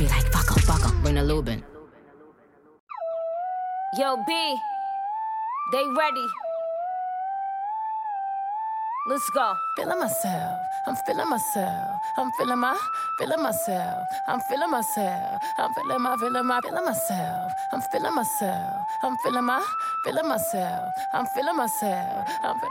be like, fuck up, bring the lube in. Yo, B, they ready. Let's go. Feeling myself, I'm feeling myself, I'm feeling myself, I'm feeling myself, I'm feeling myself, I'm feeling myself, I'm feeling myself, I'm feeling myself, I'm feeling